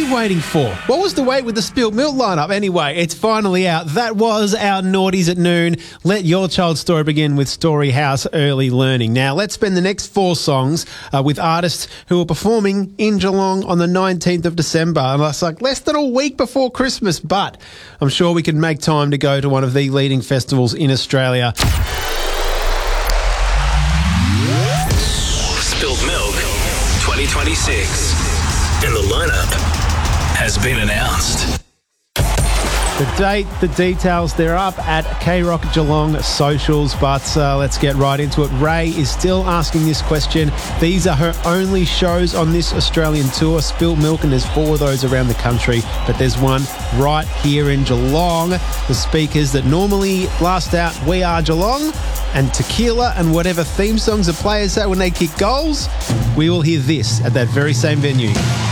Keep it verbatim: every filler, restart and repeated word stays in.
you waiting for? What was the wait with the Spilt Milk lineup? Anyway, it's finally out. That was our Naughties at Noon. Let your child's story begin with Storyhouse Early Learning. Now, let's spend the next four songs uh, with artists who are performing in Geelong on the nineteenth of December. And it's like less than a week before Christmas, but I'm sure we can make time to go to one of the leading festivals in Australia. Spilt Milk twenty twenty-six. And the lineup has been announced. The date, the details, they're up at K-Rock Geelong socials, but uh, let's get right into it. Ray is still asking this question. These are her only shows on this Australian tour, Spilt Milk, and there's four of those around the country, but there's one right here in Geelong. The speakers that normally blast out We Are Geelong and Tequila and whatever theme songs the players say when they kick goals, we will hear this at that very same venue.